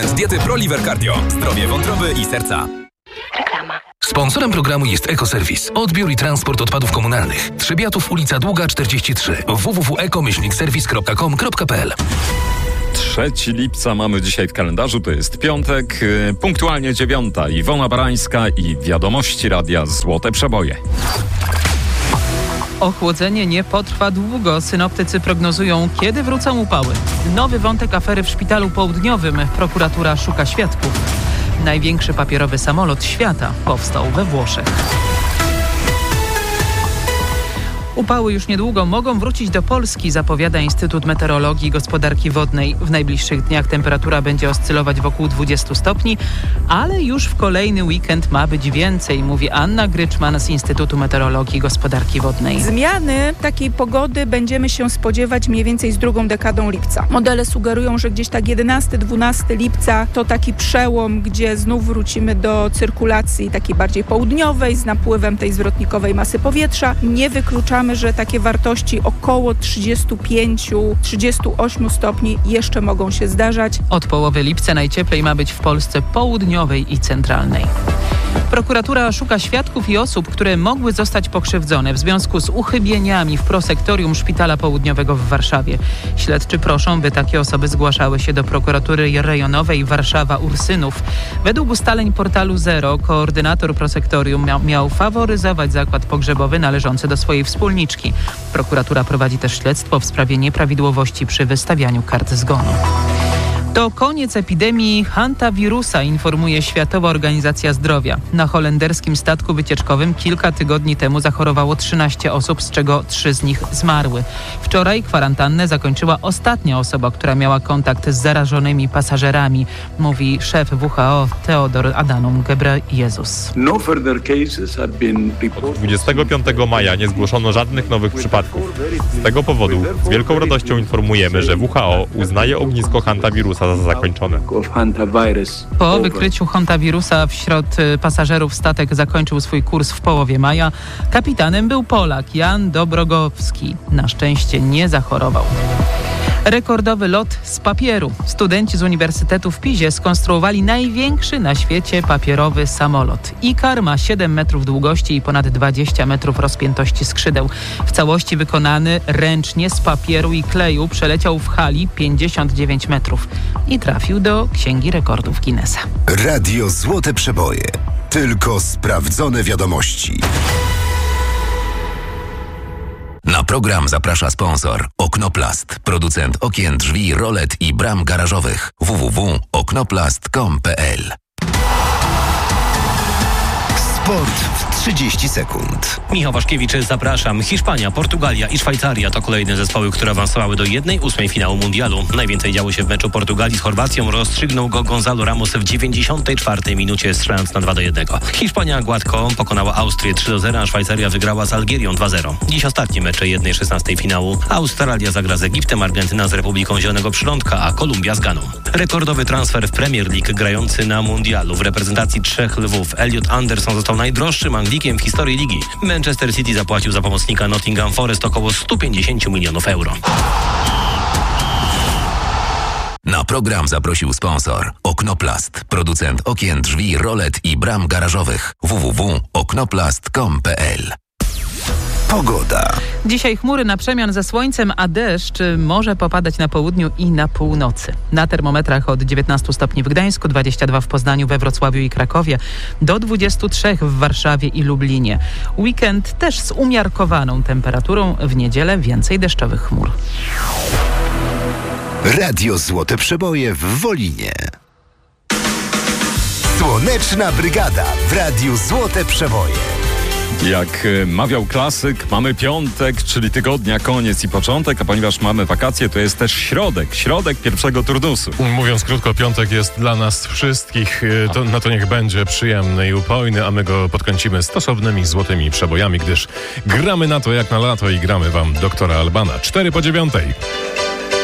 Z diety ProLiver Cardio. Zdrowie wątroby i serca. Reklama. Sponsorem programu jest Ekoserwis. Odbiór i transport odpadów komunalnych. Trzebiatów, ulica Długa 43. www.eko-serwis.com.pl 3 lipca mamy dzisiaj w kalendarzu, to jest piątek, punktualnie 9. Iwona Barańska i wiadomości radia Złote Przeboje. Ochłodzenie nie potrwa długo. Synoptycy prognozują, kiedy wrócą upały. Nowy wątek afery w Szpitalu Południowym. Prokuratura szuka świadków. Największy papierowy samolot świata powstał we Włoszech. Upały już niedługo mogą wrócić do Polski, zapowiada Instytut Meteorologii i Gospodarki Wodnej. W najbliższych dniach temperatura będzie oscylować wokół 20 stopni, ale już w kolejny weekend ma być więcej, mówi Anna Gryczman z Instytutu Meteorologii i Gospodarki Wodnej. Zmiany takiej pogody będziemy się spodziewać mniej więcej z drugą dekadą lipca. Modele sugerują, że gdzieś tak 11-12 lipca to taki przełom, gdzie znów wrócimy do cyrkulacji takiej bardziej południowej z napływem tej zwrotnikowej masy powietrza. Nie wykluczamy, że takie wartości około 35-38 stopni jeszcze mogą się zdarzać. Od połowy lipca najcieplej ma być w Polsce południowej i centralnej. Prokuratura szuka świadków i osób, które mogły zostać pokrzywdzone w związku z uchybieniami w prosektorium Szpitala Południowego w Warszawie. Śledczy proszą, by takie osoby zgłaszały się do prokuratury rejonowej Warszawa-Ursynów. Według ustaleń portalu Zero koordynator prosektorium miał faworyzować zakład pogrzebowy należący do swojej wspólniczki. Prokuratura prowadzi też śledztwo w sprawie nieprawidłowości przy wystawianiu kart zgonu. To koniec epidemii hantawirusa, informuje Światowa Organizacja Zdrowia. Na holenderskim statku wycieczkowym kilka tygodni temu zachorowało 13 osób, z czego 3 z nich zmarły. Wczoraj kwarantannę zakończyła ostatnia osoba, która miała kontakt z zarażonymi pasażerami, mówi szef WHO Teodor Adhanom Ghebreyesus. 25 maja nie zgłoszono żadnych nowych przypadków. Z tego powodu z wielką radością informujemy, że WHO uznaje ognisko hantawirusa za zakończone. Po wykryciu hantawirusa wśród pasażerów statek zakończył swój kurs w połowie maja. Kapitanem był Polak Jan Dobrogowski. Na szczęście nie zachorował. Rekordowy lot z papieru. Studenci z Uniwersytetu w Pizie skonstruowali największy na świecie papierowy samolot. Ikar ma 7 metrów długości i ponad 20 metrów rozpiętości skrzydeł. W całości wykonany ręcznie z papieru i kleju przeleciał w hali 59 metrów i trafił do Księgi Rekordów Guinnessa. Radio Złote Przeboje. Tylko sprawdzone wiadomości. Na program zaprasza sponsor Oknoplast, producent okien, drzwi, rolet i bram garażowych. www.oknoplast.com.pl Sport w 30 sekund. Michał Waszkiewicz, zapraszam. Hiszpania, Portugalia i Szwajcaria to kolejne zespoły, które awansowały do 1/8 finału mundialu. Najwięcej działo się w meczu Portugalii z Chorwacją. Rozstrzygnął go Gonzalo Ramos w 94 minucie, strzelając na 2-1. Hiszpania gładko pokonała Austrię 3-0, a Szwajcaria wygrała z Algierią 2-0. Dziś ostatnie mecze 1/16 finału. Australia zagra z Egiptem, Argentyna z Republiką Zielonego Przylądka, a Kolumbia z Ganą. Rekordowy transfer w Premier League grający na mundialu w reprezentacji 3 Lwów. Elliot Anderson został najdroższym Anglikiem w historii ligi. Manchester City zapłacił za pomocnika Nottingham Forest około 150 milionów euro. Na program zaprosił sponsor Oknoplast, producent okien, drzwi, rolet i bram garażowych. www.oknoplast.com.pl Pogoda. Dzisiaj chmury na przemian ze słońcem, a deszcz może popadać na południu i na północy. Na termometrach od 19 stopni w Gdańsku, 22 w Poznaniu, we Wrocławiu i Krakowie, do 23 w Warszawie i Lublinie. Weekend też z umiarkowaną temperaturą, w niedzielę więcej deszczowych chmur. Radio Złote Przeboje w Wolinie. Słoneczna Brygada w Radiu Złote Przeboje. Jak mawiał klasyk, mamy piątek, czyli tygodnia koniec i początek, a ponieważ mamy wakacje, to jest też środek pierwszego turnusu. Mówiąc krótko, piątek jest dla nas wszystkich, to niech będzie przyjemny i upojny, a my go podkręcimy stosownymi złotymi przebojami, gdyż gramy na to jak na lato i gramy wam doktora Albana. 4 po 9.